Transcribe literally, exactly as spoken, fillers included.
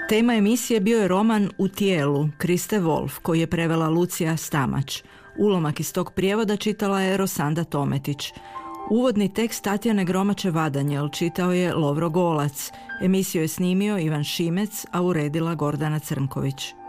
Tema emisije bio je roman U tijelu Kriste Wolf, koji je prevela Lucija Stamač. Ulomak iz tog prijevoda čitala je Rosanda Tometić. Uvodni tekst Tatjane Gromače-Vadanjel čitao je Lovro Golac. Emisiju je snimio Ivan Šimec, a uredila Gordana Crnković.